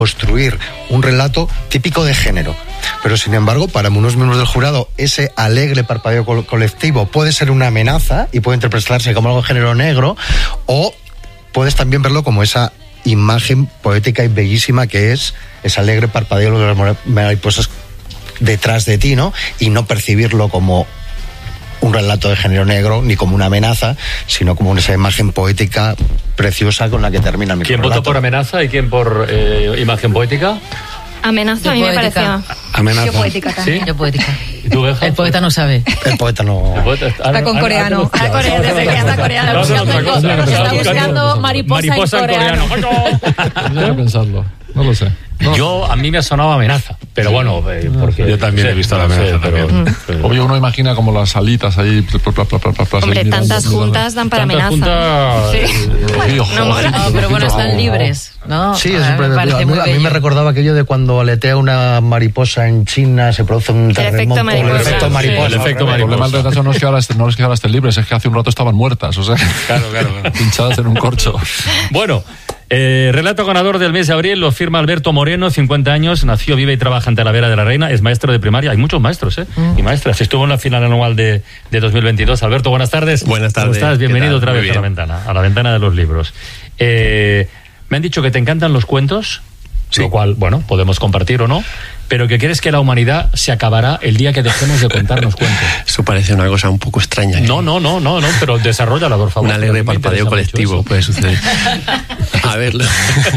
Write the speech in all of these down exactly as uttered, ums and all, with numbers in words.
construir un relato típico de género. Pero sin embargo, para unos miembros del jurado, ese alegre parpadeo co- colectivo puede ser una amenaza y puede interpretarse como algo de género negro, o puedes también verlo como esa imagen poética y bellísima que es ese alegre parpadeo de las mariposas detrás de ti, ¿no? Y no percibirlo como un relato de género negro ni como una amenaza, sino como esa imagen poética preciosa con la que termina mi ¿Quién relato. votó por amenaza y quién por eh, imagen poética? Amenaza a mí me pareció. Amenaza. Yo poética también. ¿Sí? Yo poética. ¿Y tú, Beja? El poeta no sabe. El poeta no... El poeta está, Está con coreano. Ah, Está coreano, desde que está coreano. Está buscando otra cosa. Está Está buscando mariposa, mariposa en coreano. Tendría que pensarlo. No lo sé. No. Yo, a mí me ha sonado amenaza, pero bueno, eh, porque... Yo también he visto la no sé, amenaza pero- también. pero- Obvio, uno imagina como las alitas ahí. Pla, pla, pla, pla, pla, pla, Hombre, ahí mirando, tantas mirando. juntas dan para Tantas amenaza. juntas, Sí. eh, Tío, No mola. joder, No, pero bueno, están no. libres, ¿no? Sí, A es mí súper me parece divertido. muy A mí, a mí me bello. recordaba aquello de cuando aletea una mariposa en China, se produce un efecto terremoto. mariposa. El efecto Sí. mariposa. El efecto El problema del mariposa. retraso no es que ahora est- no es que ahora estén libres, es que hace un rato estaban muertas, o sea, Claro, claro, claro. pinchadas en un corcho. Bueno, eh, relato ganador del mes de abril lo firma Alberto Moreno, cincuenta años, nació, vive y trabaja en Talavera de la Reina, es maestro de primaria. Hay muchos maestros, ¿eh? Mm. Y maestras. Estuvo en la final anual de, de dos mil veintidós. Alberto, buenas tardes. Buenas tardes. ¿Cómo estás? ¿Qué Bienvenido tal? otra Muy vez a la bien. ventana, a la ventana de los libros. Eh, me han dicho que te encantan los cuentos, Sí. lo cual, bueno, podemos compartir o no, pero que crees que la humanidad se acabará el día que dejemos de contarnos cuentos. Eso parece una cosa un poco extraña. ¿eh? No, no, no, no, no, pero desarrollala, por favor. Un alegre A mí me parpadeo interesa mucho colectivo eso. puede suceder. A ver, lo-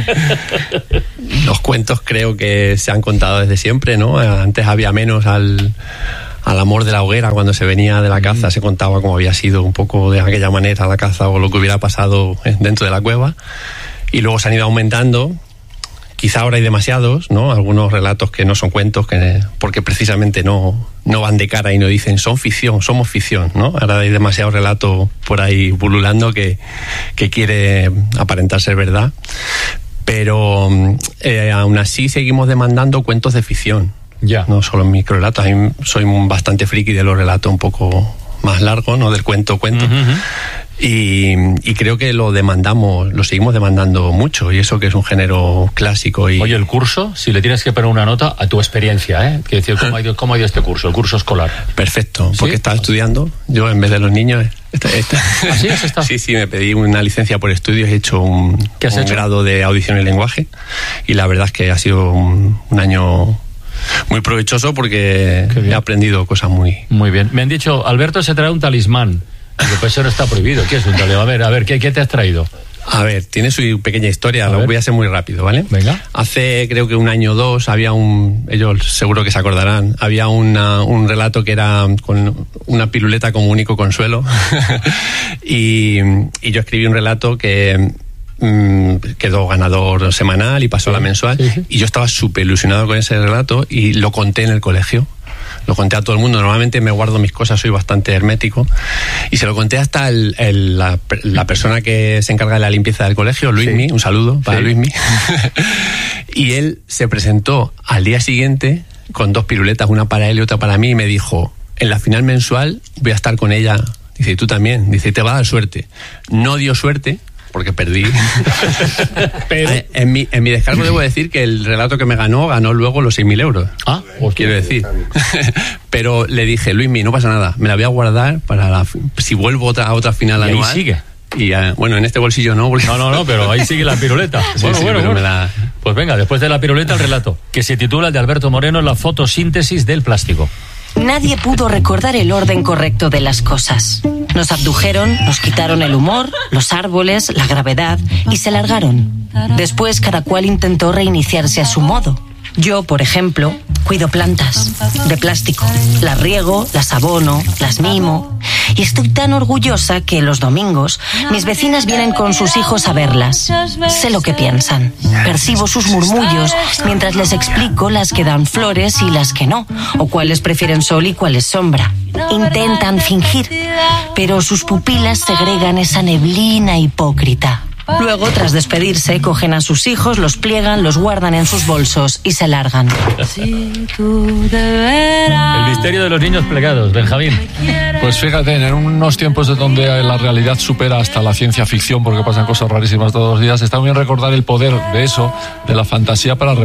los cuentos creo que se han contado desde siempre, ¿no? Antes había menos al, al amor de la hoguera cuando se venía de la caza, se contaba cómo había sido un poco de aquella manera la caza o lo que hubiera pasado dentro de la cueva. Y luego se han ido aumentando. Quizá ahora hay demasiados, ¿no? Algunos relatos que no son cuentos, que porque precisamente no, no van de cara y no dicen son ficción, somos ficción, ¿no? Ahora hay demasiado relato por ahí pululando que, que quiere aparentar ser verdad. Pero eh, aún así seguimos demandando cuentos de ficción. Ya. No solo microrelatos. A mí soy bastante friki de los relatos un poco más largos, ¿no? Del cuento cuento. Ujú, ujú. Y, y creo que lo demandamos, lo seguimos demandando mucho, y eso que es un género clásico. Y Oye, el curso, si le tienes que poner una nota a tu experiencia, ¿eh? Quiero decir, ¿cómo ha ido, cómo ha ido este curso, el curso escolar? perfecto, ¿Sí? porque estaba estudiando, yo en vez de los niños. Esta, esta. ¿Ah, sí? ¿Has estado? Sí, sí, me pedí una licencia por estudios, he hecho un, ¿Qué has un hecho? grado de audición y lenguaje, y la verdad es que ha sido un, un año muy provechoso porque Qué bien. he aprendido cosas muy... Muy bien. Me han dicho, Alberto se trae un talismán. Digo, pues eso no está prohibido. ¿Qué es un talismán? A ver, a ver, ¿qué, qué te has traído? A ver, tiene su pequeña historia, A lo ver. voy a hacer muy rápido, ¿vale? Venga. Hace creo que un año o dos había un, ellos seguro que se acordarán, había una, un relato que era con una piruleta como único consuelo y, y yo escribí un relato que mm, quedó ganador semanal y pasó a la mensual, sí, sí. y yo estaba súper ilusionado con ese relato y lo conté en el colegio. Lo conté a todo el mundo. Normalmente me guardo mis cosas, soy bastante hermético. Y se lo conté hasta el, el, la, la persona que se encarga de la limpieza del colegio, Luismi. Sí. Un saludo para Sí. Luismi. Y él se presentó al día siguiente con dos piruletas, una para él y otra para mí, y me dijo, en la final mensual voy a estar con ella. Dice, y tú también. Dice, te va a dar suerte. No dio suerte, porque perdí. Pero... Eh, En mi, en mi descargo debo decir que el relato que me ganó, ganó luego los seis mil euros. Ah, hostia. Quiero decir. Pero le dije, Luismi, no pasa nada, me la voy a guardar para la, si vuelvo otra, a otra final Y ahí anual. sigue. Y eh, bueno, en este bolsillo no. Porque... No, no, no, pero ahí sigue la piruleta. Sí, bueno, sí, bueno, pero bueno. me la- Pues venga, después de la piruleta, el relato, que se titula, el de Alberto Moreno, La fotosíntesis del plástico. Nadie pudo recordar el orden correcto de las cosas. Nos abdujeron, nos quitaron el humor, los árboles, la gravedad y se largaron. Después cada cual intentó reiniciarse a su modo. Yo, por ejemplo, cuido plantas de plástico. Las riego, las abono, las mimo. Y estoy tan orgullosa que los domingos mis vecinas vienen con sus hijos a verlas. Sé lo que piensan. Percibo sus murmullos mientras les explico las que dan flores y las que no, o cuáles prefieren sol y cuáles sombra. Intentan fingir, pero sus pupilas segregan esa neblina hipócrita. Luego, tras despedirse, cogen a sus hijos, los pliegan, los guardan en sus bolsos y se largan. El misterio de los niños plegados, Benjamín. Pues fíjate, en unos tiempos de donde la realidad supera hasta la ciencia ficción, porque pasan cosas rarísimas todos los días, está muy bien recordar el poder de eso, de la fantasía para